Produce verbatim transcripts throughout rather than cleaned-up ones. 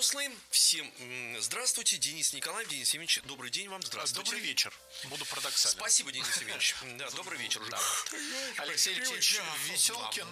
взрослые. Всем здравствуйте. Денис Николаев, Денис Евгеньевич, добрый день вам. Здравствуйте. Добрый вечер. Буду парадоксален. Спасибо, Денис Евгеньевич. Да, добрый вечер уже. Алексей Алексеевич Веселкин.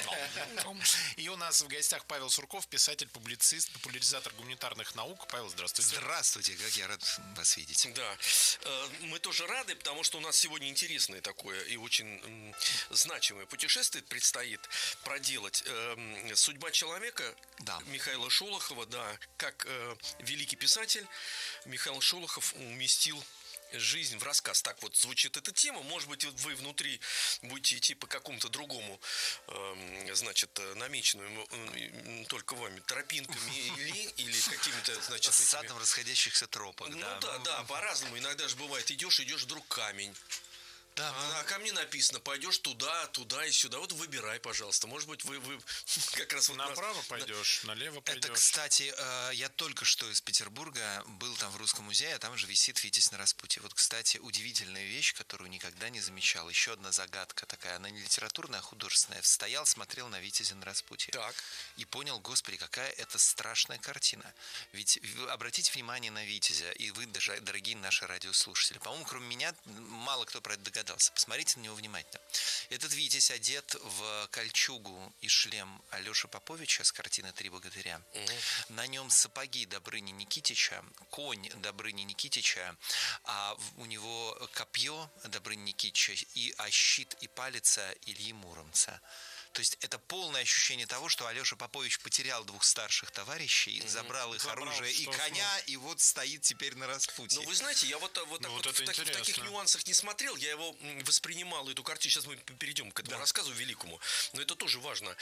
И у нас в гостях Павел Сурков, писатель, публицист, популяризатор гуманитарных наук. Павел, здравствуйте. Здравствуйте, как я рад вас видеть. Да, мы тоже рады, потому что у нас сегодня интересное такое и очень значимое путешествие предстоит проделать. Судьба человека, да. Михаила Шолохова, да, как э, великий писатель Михаил Шолохов уместил жизнь в рассказ. Так вот звучит эта тема. Может быть, вы внутри будете идти по какому-то другому, э, значит, намеченному э, только вами тропинками или, или какими-то, значит, с садом этими... расходящихся тропок. Ну да, да, да, по-разному. Иногда же бывает, идешь, идешь, вдруг камень. Да, а, а камне написано, пойдешь туда, туда и сюда. Вот выбирай, пожалуйста. Может быть, вы, вы как раз... Направо вот пойдешь, да. Налево пойдешь. Это, кстати, я только что из Петербурга был там в Русском музее, а там же висит «Витязь на распутье». Вот, кстати, удивительная вещь, которую никогда не замечал. Еще одна загадка такая, она не литературная, а художественная. Стоял, смотрел на «Витязя на распутье». Так. И понял, господи, какая это страшная картина. Ведь обратите внимание на «Витязя», и вы даже, дорогие наши радиослушатели, по-моему, кроме меня, мало кто про это догадался. Посмотрите на него внимательно. Этот Витязь одет в кольчугу и шлем Алёши Поповича с картины «Три богатыря». Угу. На нем сапоги Добрыни Никитича, конь Добрыни Никитича, а у него копье Добрыни Никитича, и, а щит и палица Ильи Муромца. То есть это полное ощущение того, что Алёша Попович потерял двух старших товарищей, mm-hmm. забрал их забрал, оружие и коня, и вот стоит теперь на распутье. Ну, вы знаете, я вот, вот, так ну, вот, вот в, так, в таких нюансах не смотрел, я его воспринимал, эту картину. Сейчас мы перейдем к этому да. рассказу великому, но это тоже важно.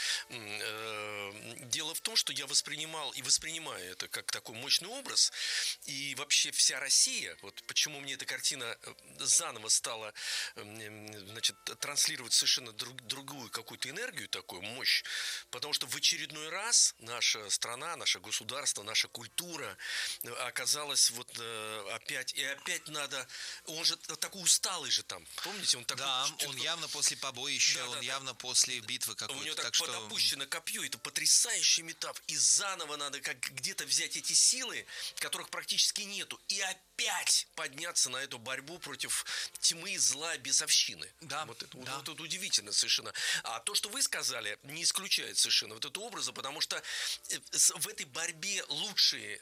Дело в том, что я воспринимал и воспринимаю это как такой мощный образ, и вообще вся Россия, вот почему мне эта картина заново стала, значит, транслировать совершенно друг, другую какую-то энергию, такую мощь, потому что в очередной раз наша страна, наше государство, наша культура оказалась вот э, опять, и опять надо, он же такой усталый же там, помните? Он такой, да, он явно после побоища, да, он да, явно да. после битвы какой-то. У него так, так подопущено что... копье, это потрясающий метаф, и заново надо как где-то взять эти силы, которых практически нету, и опять подняться на эту борьбу против тьмы, зла, бесовщины. Да, вот это, да. Вот это удивительно совершенно. А то, что вы сказали, не исключает совершенно вот этого образа, потому что в этой борьбе лучшие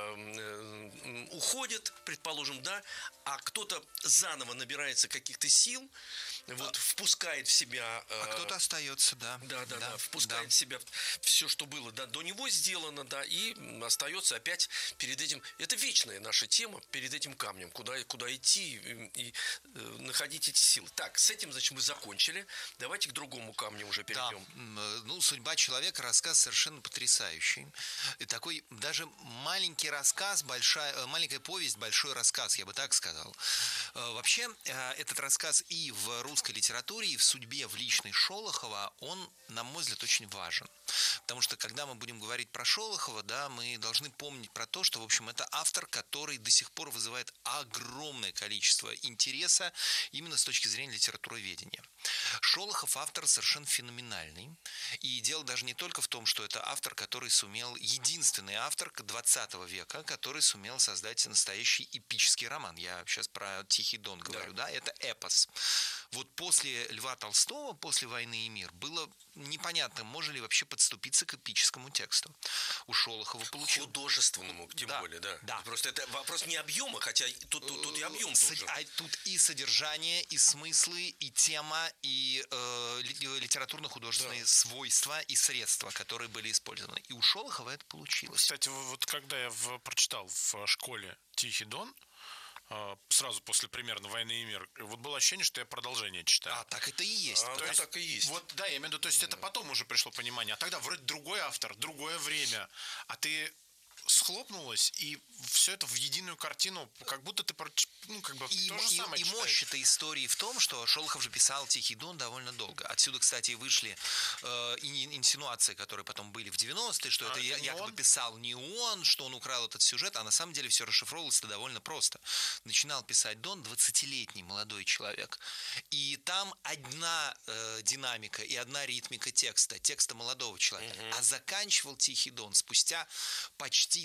э, уходят, предположим, да, а кто-то заново набирается каких-то сил, вот, а, впускает в себя... Э, а кто-то остается, да. Да, да, да, да впускает да. в себя все, что было да, до него сделано, да, и остается опять перед этим... Это вечная наша тема, перед этим камнем, куда, куда идти и, и э, находить эти силы. Так, с этим, значит, мы закончили. Давайте к другому камню уже перейдем. Да, ну, «Судьба человека» рассказ совершенно потрясающий. И такой даже маленький рассказ, большая, маленькая повесть, большой рассказ, я бы так сказал. Вообще, этот рассказ и в русской литературе, и в судьбе, в личной Шолохова, он, на мой взгляд, очень важен. Потому что, когда мы будем говорить про Шолохова, да, мы должны помнить про то, что, в общем, это автор, который до сих пор вызывает огромное количество интереса именно с точки зрения литературоведения. Шолохов автор совершенно феноменальный. И дело даже не только в том, что это автор, который сумел, единственный автор двадцатого века, который сумел создать настоящий эпический роман. Я сейчас про «Тихий Дон» говорю, да, да? Это эпос. Вот после Льва Толстого, после «Войны и мир», было непонятно, можно ли вообще подступиться к эпическому тексту. У Шолохова получилось. Художественному, тем да, более, да. да. Просто это вопрос не объема, хотя тут, тут, тут и объем С, тоже. А тут и содержание, и смыслы, и тема, и э, литературно-художественные да. свойства и средства, которые были использованы. И у Шолохова это получилось. Кстати, вот когда я в, прочитал в школе «Тихий Дон», сразу после примерно «Войны и мир», вот было ощущение, что я продолжение читаю. А, так это и есть. А, то есть есть так и есть. Вот, да, я имею в виду, то есть это потом уже пришло понимание. А тогда вроде другой автор, другое время, а ты схлопнулось, и все это в единую картину, как будто ты, ну, как бы и, то же и, самое и мощь этой истории в том, что Шолохов же писал «Тихий Дон» довольно долго. Отсюда, кстати, вышли э, инсинуации, которые потом были в девяностые, что а, это, это якобы он? писал не он, что он украл этот сюжет, а на самом деле все расшифровывалось-то довольно просто. Начинал писать Дон двадцатилетний молодой человек, и там одна э, динамика и одна ритмика текста, текста молодого человека, угу. а заканчивал «Тихий Дон» спустя почти